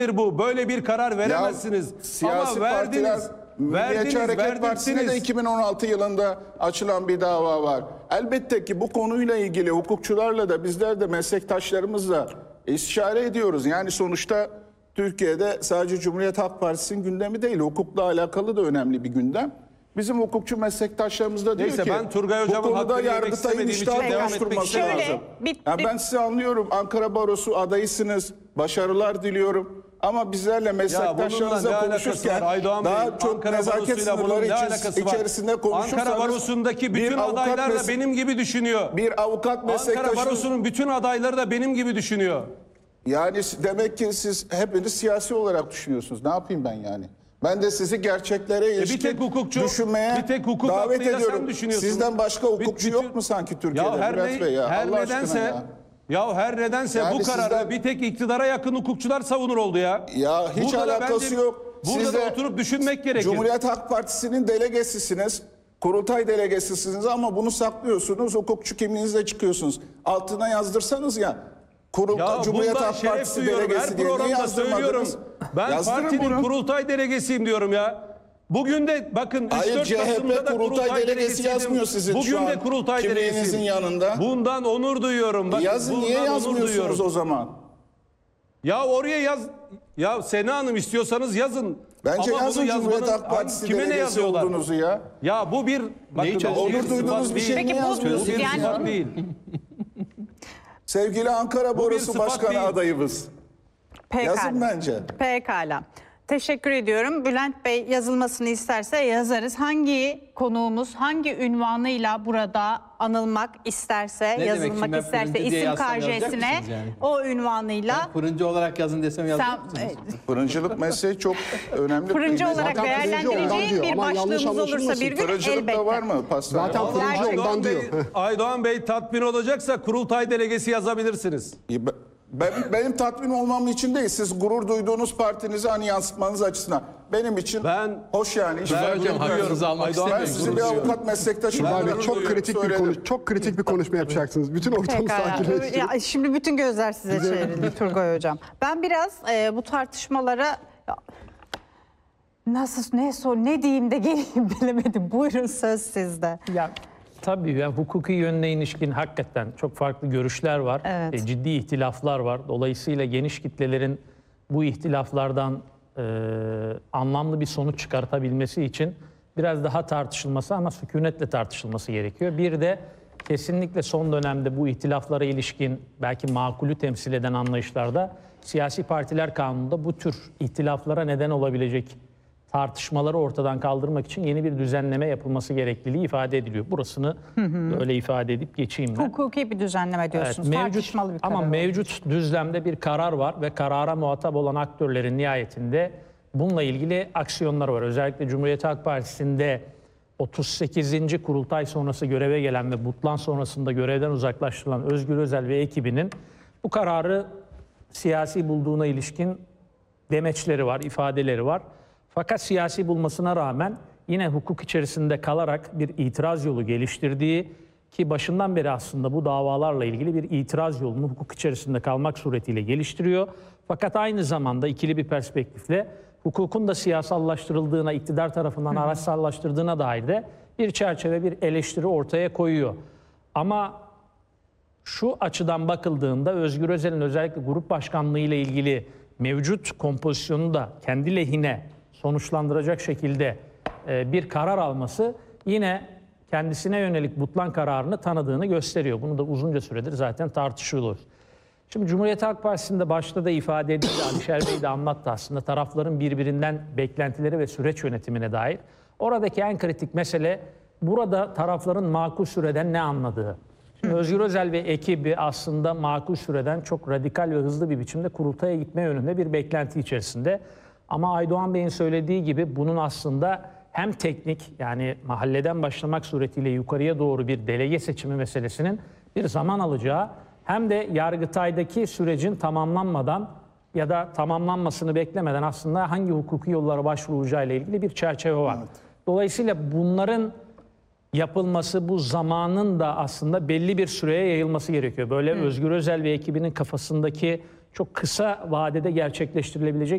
bu. Böyle bir karar veremezsiniz. Siyasi ama partiler, Milliyetçi Hareket Partisi'ne de 2016 yılında açılan bir dava var. Elbette ki bu konuyla ilgili hukukçularla da bizler de meslektaşlarımızla istişare ediyoruz. Yani sonuçta Türkiye'de sadece Cumhuriyet Halk Partisi'nin gündemi değil, hukukla alakalı da önemli bir gündem. Bizim hukukçu meslektaşlarımız da diyor Neyse, ki ben Turgay bu Hocam'ın konuda hakkını yemek Yargıtay'ın istemediğim iştah için devam oluşturması etmek lazım. istiyorum. Ben size anlıyorum, Ankara Barosu adayısınız, başarılar diliyorum. Ama bizlerle meslektaşlarınızla konuşurken daha çok Ankara nezaket sınırları içerisinde konuşursanız Ankara Barosu'ndaki bütün adaylar da benim gibi düşünüyor. Bir avukat meslektaşı... Ankara Barosu'nun bütün adayları da benim gibi düşünüyor. Yani demek ki siz hepiniz siyasi olarak düşünüyorsunuz. Ne yapayım ben yani? Ben de sizi gerçeklere ilişkin bir tek hukukçu, düşünmeye bir tek hukuk davet ediyorum. sen düşünüyorsun. Sizden başka hukukçu yok mu sanki Türkiye'de Murat Bey ya? Her nedense her nedense yani bu kararı sizden, bir tek iktidara yakın hukukçular savunur oldu ya. Ya hiç burada alakası yok. Burada Siz da de oturup düşünmek gerekir. Cumhuriyet Halk Partisi'nin delegesisiniz. Kurultay delegesisiniz ama bunu saklıyorsunuz. Hukukçu kimliğinizle çıkıyorsunuz. Altına yazdırsanız ya. Cumhuriyet Halk Partisi delegesi diye niye yazdırmadınız? Ben partinin kurultay delegesiyim diyorum ya. Bugün de bakın 3-4 Kasım'da da kurultay delegesi yazmıyor sizin bugün şu an de kurultay kimliğinizin yanında. Bundan onur duyuyorum. Bakın, yazın, niye yazmıyorsunuz o zaman? Ya oraya yaz. Ya Sena Hanım istiyorsanız yazın. Bence ama yazın Cumhuriyet Halk Partisi kime ne delegesi yazıyorlar? olduğunuzu ya. Ya bu bir onur duyduğunuz bir şey Peki, niye yazmıyorsunuz? Bu bir sıfat değil. Sevgili Ankara Barosu Başkanı adayımız. Pekala. Yazın bence. Pekala. Teşekkür ediyorum. Bülent Bey yazılmasını isterse yazarız. Hangi konuğumuz hangi ünvanıyla burada anılmak isterse, ne yazılmak isterse isim karjesine yani? o ünvanıyla. Ben fırıncı olarak yazın desem yazacak mısınız? Fırıncılık mesleği çok önemli. Fırıncı olarak değerlendireceğim bir başlığımız olursa bir gün Fırıncılık elbette. da var mı? Zaten fırıncı ondan diyor. Aydoğan Bey tatmin olacaksa kurultay delegesi yazabilirsiniz. Benim tatmin olmam için değil. Siz gurur duyduğunuz partinizi hani yansıtmanız açısından. Benim için hoş yani. Hocam hakkınızı almak Ben istemiyorum. sizin bir avukat meslektaşım. Çok kritik bir konuşma yapacaksınız. Bütün ortamı sakinleştirin. Ya, şimdi bütün gözler size çevrildi Turgay Hocam. Ben biraz bu tartışmalara ne diyeyim de geleyim bilemedim. Buyurun, söz sizde. Ya tabii yani hukuki yönüne ilişkin hakikaten çok farklı görüşler var. Evet. Ciddi ihtilaflar var. Dolayısıyla geniş kitlelerin bu ihtilaflardan anlamlı bir sonuç çıkartabilmesi için biraz daha tartışılması ama sükunetle tartışılması gerekiyor. Bir de kesinlikle son dönemde bu ihtilaflara ilişkin belki makulü temsil eden anlayışlarda siyasi partiler kanununda bu tür ihtilaflara neden olabilecek tartışmaları ortadan kaldırmak için yeni bir düzenleme yapılması gerekliliği ifade ediliyor. Burasını öyle ifade edip geçeyim ben. Hukuki bir düzenleme diyorsunuz. Evet, tartışmalı bir karar. ama mevcut düzlemde bir karar var ve karara muhatap olan aktörlerin nihayetinde bununla ilgili aksiyonlar var. Özellikle Cumhuriyet Halk Partisi'nde 38. kurultay sonrası göreve gelen ve butlan sonrasında görevden uzaklaştırılan Özgür Özel ve ekibinin bu kararı siyasi bulduğuna ilişkin demeçleri var, ifadeleri var. Fakat siyasi bulmasına rağmen yine hukuk içerisinde kalarak bir itiraz yolu geliştirdiği, ki başından beri aslında bu davalarla ilgili bir itiraz yolunu hukuk içerisinde kalmak suretiyle geliştiriyor. Fakat aynı zamanda ikili bir perspektifle hukukun da siyasallaştırıldığına, iktidar tarafından araçsallaştırdığına dair de bir çerçeve, bir eleştiri ortaya koyuyor. Ama şu açıdan bakıldığında Özgür Özel'in özellikle grup başkanlığı ile ilgili mevcut kompozisyonu da kendi lehine sonuçlandıracak şekilde bir karar alması yine kendisine yönelik butlan kararını tanıdığını gösteriyor. Bunu da uzunca süredir zaten tartışıyoruz. Şimdi Cumhuriyet Halk Partisi'nde başta da ifade edildi, Alişer Bey de anlattı aslında, tarafların birbirinden beklentileri ve süreç yönetimine dair. Oradaki en kritik mesele burada tarafların makul süreden ne anladığı. Şimdi Özgür Özel ve ekibi aslında makul süreden çok radikal ve hızlı bir biçimde kurultaya gitme yönünde bir beklenti içerisinde. Ama Aydoğan Bey'in söylediği gibi bunun aslında hem teknik, yani mahalleden başlamak suretiyle yukarıya doğru bir delege seçimi meselesinin bir zaman alacağı, hem de Yargıtay'daki sürecin tamamlanmadan ya da tamamlanmasını beklemeden aslında hangi hukuki yollara başvurulacağı ile ilgili bir çerçeve var. Evet. Dolayısıyla bunların yapılması, bu zamanın da aslında belli bir süreye yayılması gerekiyor. Böyle Özgür Özel ve ekibinin kafasındaki çok kısa vadede gerçekleştirilebilecek